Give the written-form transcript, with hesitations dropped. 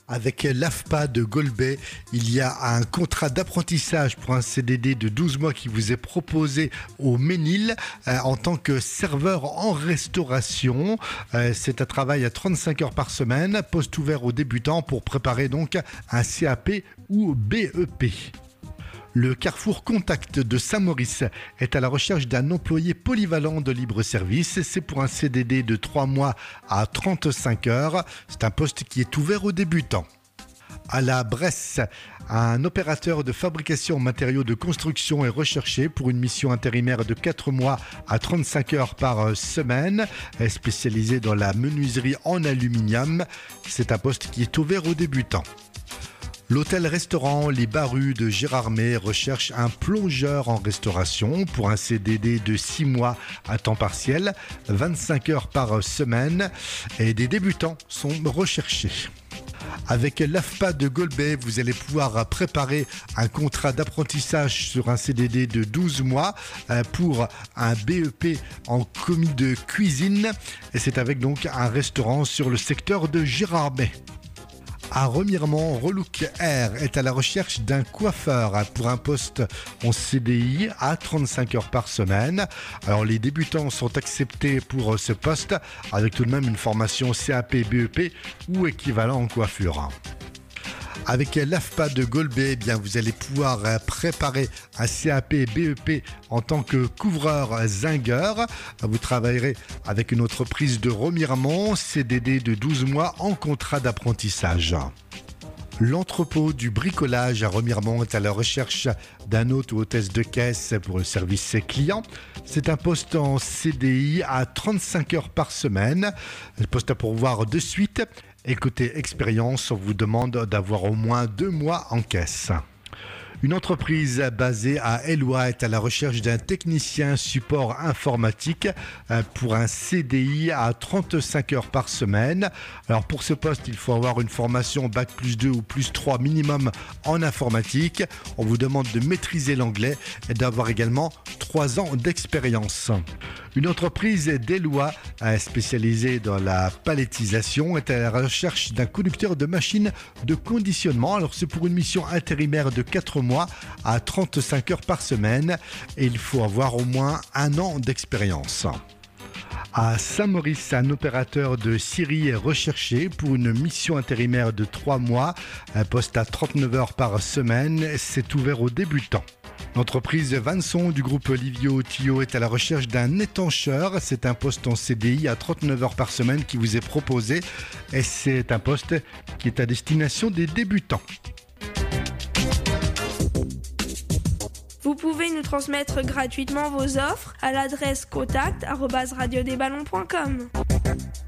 Avec l'AFPA de Golbet, il y a un contrat d'apprentissage pour un CDD de 12 mois qui vous est proposé au Ménil en tant que serveur en restauration. C'est un travail à 35 heures par semaine, poste ouvert aux débutants pour préparer donc un CAP ou BEP. Le Carrefour Contact de Saint-Maurice est à la recherche d'un employé polyvalent de libre service. C'est pour un CDD de 3 mois à 35 heures. C'est un poste qui est ouvert aux débutants. À la Bresse, un opérateur de fabrication en matériaux de construction est recherché pour une mission intérimaire de 4 mois à 35 heures par semaine, spécialisé dans la menuiserie en aluminium. C'est un poste qui est ouvert aux débutants. L'hôtel-restaurant Les Barus de Gérardmer recherche un plongeur en restauration pour un CDD de 6 mois à temps partiel, 25 heures par semaine, et des débutants sont recherchés. Avec l'AFPA de Golbet, vous allez pouvoir préparer un contrat d'apprentissage sur un CDD de 12 mois pour un BEP en commis de cuisine, et c'est avec donc un restaurant sur le secteur de Gérardmer. À Remiremont, Relook Air est à la recherche d'un coiffeur pour un poste en CDI à 35 heures par semaine. Alors les débutants sont acceptés pour ce poste avec tout de même une formation CAP, BEP ou équivalent en coiffure. Avec l'AFPA de Golbet, vous allez pouvoir préparer un CAP BEP en tant que couvreur zingueur. Vous travaillerez avec une entreprise de Remiremont, CDD de 12 mois en contrat d'apprentissage. L'entrepôt du bricolage à Remiremont est à la recherche d'un hôte ou hôtesse de caisse pour le service client. C'est un poste en CDI à 35 heures par semaine. Le poste à pourvoir de suite. Et côté expérience, on vous demande d'avoir au moins 2 mois en caisse. Une entreprise basée à Eloi est à la recherche d'un technicien support informatique pour un CDI à 35 heures par semaine. Alors pour ce poste, il faut avoir une formation Bac plus 2 ou plus 3 minimum en informatique. On vous demande de maîtriser l'anglais et d'avoir également 3 ans d'expérience. Une entreprise d'Eloi spécialisée dans la palettisation est à la recherche d'un conducteur de machine de conditionnement. Alors c'est pour une mission intérimaire de 4 mois à 35 heures par semaine et il faut avoir au moins 1 an d'expérience. À Saint-Maurice, un opérateur de scierie est recherché pour une mission intérimaire de 3 mois, un poste à 39 heures par semaine, c'est ouvert aux débutants. L'entreprise Vanson du groupe Livio Tio est à la recherche d'un étancheur. C'est un poste en CDI à 39 heures par semaine qui vous est proposé et c'est un poste qui est à destination des débutants. Vous pouvez nous transmettre gratuitement vos offres à l'adresse contact@radiodesballons.com.